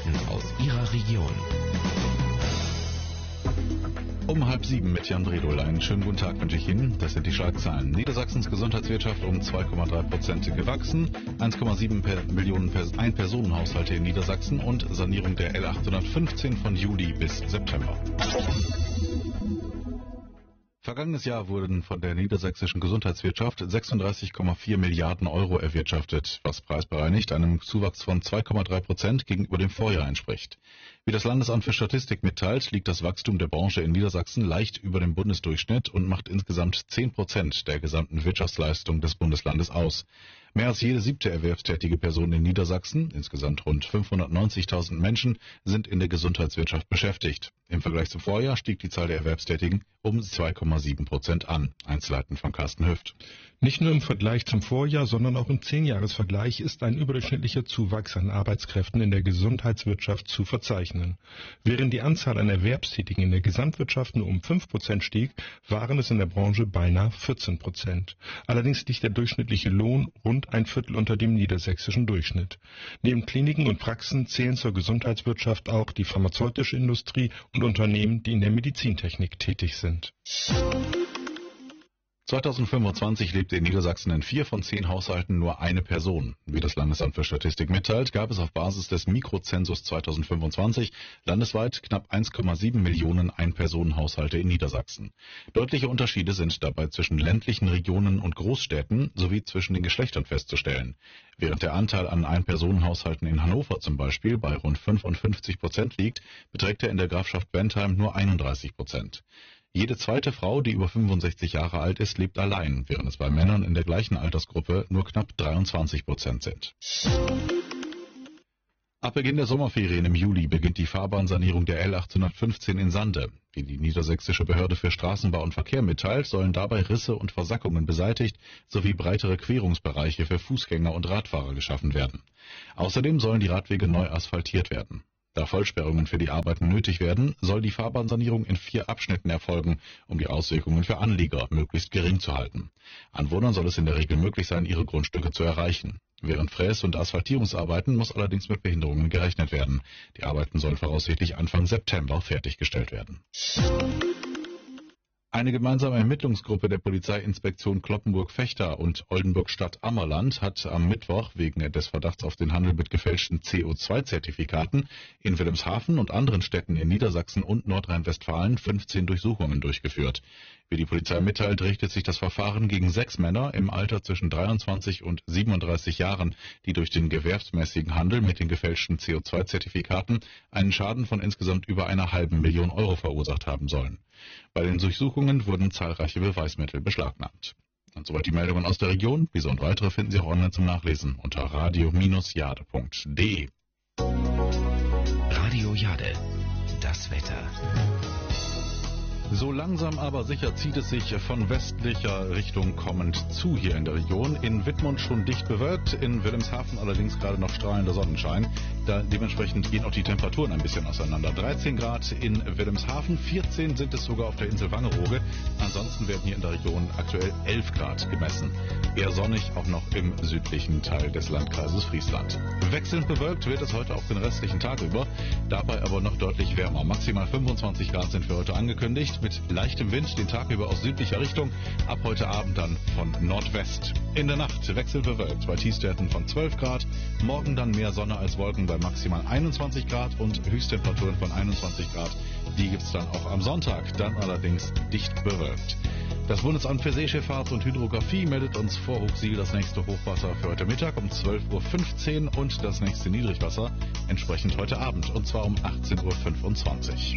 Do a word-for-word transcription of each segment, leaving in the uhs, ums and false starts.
Nachrichten aus Ihrer Region. Um halb sieben mit Jan Bredol. Einen schönen guten Tag wünsche ich Ihnen. Das sind die Schlagzeilen. Niedersachsens Gesundheitswirtschaft um zwei Komma drei Prozent gewachsen, eins Komma sieben Millionen Ein-Personen-Haushalte in Niedersachsen und Sanierung der L achthundertfünfzehn von Juli bis September. Vergangenes Jahr wurden von der niedersächsischen Gesundheitswirtschaft sechsunddreißig Komma vier Milliarden Euro erwirtschaftet, was preisbereinigt einem Zuwachs von zwei Komma drei Prozent gegenüber dem Vorjahr entspricht. Wie das Landesamt für Statistik mitteilt, liegt das Wachstum der Branche in Niedersachsen leicht über dem Bundesdurchschnitt und macht insgesamt zehn Prozent der gesamten Wirtschaftsleistung des Bundeslandes aus. Mehr als jede siebte erwerbstätige Person in Niedersachsen, insgesamt rund fünfhundertneunzigtausend Menschen, sind in der Gesundheitswirtschaft beschäftigt. Im Vergleich zum Vorjahr stieg die Zahl der Erwerbstätigen um zwei Komma sieben Prozent an. Einzelheiten von Carsten Hüft. Nicht nur im Vergleich zum Vorjahr, sondern auch im Zehnjahresvergleich ist ein überdurchschnittlicher Zuwachs an Arbeitskräften in der Gesundheitswirtschaft zu verzeichnen. Während die Anzahl an Erwerbstätigen in der Gesamtwirtschaft nur um fünf Prozent stieg, waren es in der Branche beinahe vierzehn Prozent. Allerdings liegt der durchschnittliche Lohn rund ein Viertel unter dem niedersächsischen Durchschnitt. Neben Kliniken und Praxen zählen zur Gesundheitswirtschaft auch die pharmazeutische Industrie und Unternehmen, die in der Medizintechnik tätig sind. zweitausendfünfundzwanzig lebte in Niedersachsen in vier von zehn Haushalten nur eine Person. Wie das Landesamt für Statistik mitteilt, gab es auf Basis des Mikrozensus zweitausendfünfundzwanzig landesweit knapp eins Komma sieben Millionen Ein-Personen-Haushalte in Niedersachsen. Deutliche Unterschiede sind dabei zwischen ländlichen Regionen und Großstädten sowie zwischen den Geschlechtern festzustellen. Während der Anteil an Ein-Personen-Haushalten in Hannover zum Beispiel bei rund fünfundfünfzig Prozent liegt, beträgt er in der Grafschaft Bentheim nur einunddreißig Prozent. Jede zweite Frau, die über fünfundsechzig Jahre alt ist, lebt allein, während es bei Männern in der gleichen Altersgruppe nur knapp dreiundzwanzig Prozent sind. Ab Beginn der Sommerferien im Juli beginnt die Fahrbahnsanierung der L achthundertfünfzehn in Sande. Wie die niedersächsische Behörde für Straßenbau und Verkehr mitteilt, sollen dabei Risse und Versackungen beseitigt sowie breitere Querungsbereiche für Fußgänger und Radfahrer geschaffen werden. Außerdem sollen die Radwege neu asphaltiert werden. Da Vollsperrungen für die Arbeiten nötig werden, soll die Fahrbahnsanierung in vier Abschnitten erfolgen, um die Auswirkungen für Anlieger möglichst gering zu halten. Anwohnern soll es in der Regel möglich sein, ihre Grundstücke zu erreichen. Während Fräs- und Asphaltierungsarbeiten muss allerdings mit Behinderungen gerechnet werden. Die Arbeiten sollen voraussichtlich Anfang September fertiggestellt werden. Eine gemeinsame Ermittlungsgruppe der Polizeiinspektion Cloppenburg-Vechta und Oldenburg-Stadt-Ammerland hat am Mittwoch wegen des Verdachts auf den Handel mit gefälschten C O zwei Zertifikaten in Wilhelmshaven und anderen Städten in Niedersachsen und Nordrhein-Westfalen fünfzehn Durchsuchungen durchgeführt. Wie die Polizei mitteilt, richtet sich das Verfahren gegen sechs Männer im Alter zwischen dreiundzwanzig und siebenunddreißig Jahren, die durch den gewerbsmäßigen Handel mit den gefälschten C O zwei Zertifikaten einen Schaden von insgesamt über einer halben Million Euro verursacht haben sollen. Bei den Durchsuchungen wurden zahlreiche Beweismittel beschlagnahmt. Und soweit die Meldungen aus der Region. Diese und weitere finden Sie auch online zum Nachlesen unter radio Bindestrich jade Punkt de. Radio Jade, das Wetter. So langsam aber sicher zieht es sich von westlicher Richtung kommend zu hier in der Region. In Wittmund schon dicht bewölkt, in Wilhelmshaven allerdings gerade noch strahlender Sonnenschein. Da dementsprechend gehen auch die Temperaturen ein bisschen auseinander. dreizehn Grad in Wilhelmshaven, vierzehn sind es sogar auf der Insel Wangerooge. Ansonsten werden hier in der Region aktuell elf Grad gemessen. Eher sonnig auch noch im südlichen Teil des Landkreises Friesland. Wechselnd bewölkt wird es heute auch den restlichen Tag über, dabei aber noch deutlich wärmer. Maximal fünfundzwanzig Grad sind für heute angekündigt, mit leichtem Wind den Tag über aus südlicher Richtung, ab heute Abend dann von Nordwest. In der Nacht wechselbewölkt bei Tiefstwerten von zwölf Grad, morgen dann mehr Sonne als Wolken bei maximal einundzwanzig Grad und Höchsttemperaturen von einundzwanzig Grad. Die gibt es dann auch am Sonntag, dann allerdings dicht bewölkt. Das Bundesamt für Seeschifffahrt und Hydrographie meldet uns vor Hochsiel das nächste Hochwasser für heute Mittag um zwölf Uhr fünfzehn und das nächste Niedrigwasser entsprechend heute Abend und zwar um achtzehn Uhr fünfundzwanzig.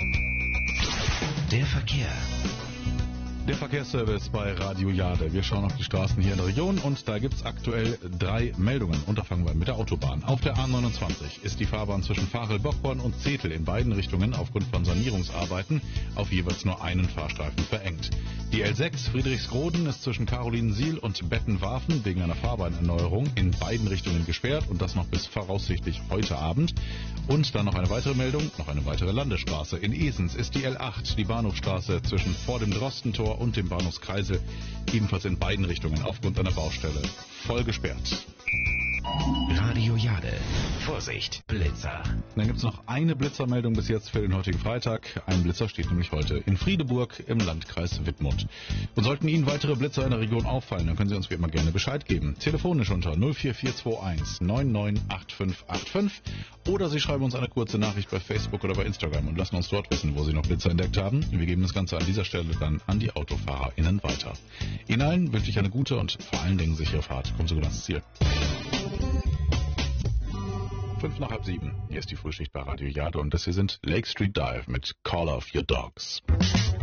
Der Verkehr. Der Verkehrsservice bei Radio Jade. Wir schauen auf die Straßen hier in der Region und da gibt es aktuell drei Meldungen. Und da fangen wir mit der Autobahn. Auf der A neunundzwanzig ist die Fahrbahn zwischen Varel-Bockborn und Zetel in beiden Richtungen aufgrund von Sanierungsarbeiten auf jeweils nur einen Fahrstreifen verengt. Die L sechs Friedrichsroden ist zwischen Carolinensiel und Bettenwarfen wegen einer Fahrbahnerneuerung in beiden Richtungen gesperrt und das noch bis voraussichtlich heute Abend. Und dann noch eine weitere Meldung, noch eine weitere Landesstraße. In Esens ist die L acht, die Bahnhofstraße zwischen vor dem Drostentor und dem Bahnhofskreisel, ebenfalls in beiden Richtungen aufgrund einer Baustelle voll gesperrt. Radio Jade. Vorsicht, Blitzer. Dann gibt es noch eine Blitzermeldung bis jetzt für den heutigen Freitag. Ein Blitzer steht nämlich heute in Friedeburg im Landkreis Wittmund. Und sollten Ihnen weitere Blitzer in der Region auffallen, dann können Sie uns wie immer gerne Bescheid geben. Telefonisch unter null vier vier zwei eins neun neun acht fünf acht fünf oder Sie schreiben uns eine kurze Nachricht bei Facebook oder bei Instagram und lassen uns dort wissen, wo Sie noch Blitzer entdeckt haben. Wir geben das Ganze an dieser Stelle dann an die AutofahrerInnen weiter. Ihnen allen wünsche ich eine gute und vor allen Dingen sichere Fahrt. Kommen Sie gut ans Ziel. Fünf nach halb sieben. Hier ist die Frühschicht bei Radio Jade und das hier sind Lake Street Dive mit Call of Your Dogs.